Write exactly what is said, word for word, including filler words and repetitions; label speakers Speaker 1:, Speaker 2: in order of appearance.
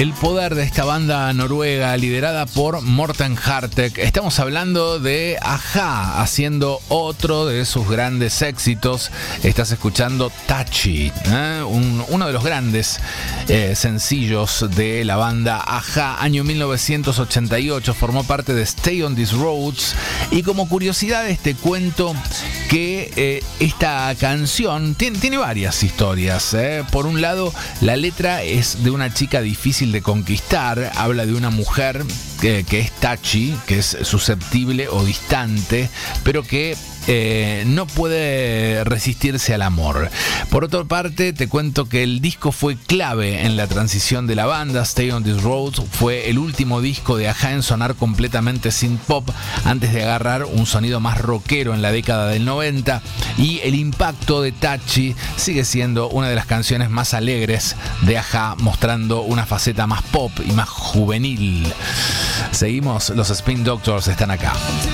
Speaker 1: El poder de esta banda noruega liderada por Morten Harket. Estamos hablando de A-ha haciendo otro de sus grandes éxitos. Estás escuchando Touchy, ¿eh? Un, uno de los grandes eh, sencillos de la banda A-ha. Año mil novecientos ochenta y ocho, formó parte de Stay on These Roads. Y como curiosidades te cuento que eh, esta canción tiene, tiene varias historias. ¿eh? Por un lado, la letra es de una chica difícil de conquistar. Habla de una mujer que, que es touchy, que es susceptible o distante, pero que Eh, no puede resistirse al amor. Por otra parte, te cuento que el disco fue clave en la transición de la banda. Stay on These Roads fue el último disco de A-ha en sonar completamente synth pop antes de agarrar un sonido más rockero en la década del noventa, y el impacto de Touchy sigue siendo una de las canciones más alegres de A-ha, mostrando una faceta más pop y más juvenil. Seguimos, los Spin Doctors están acá.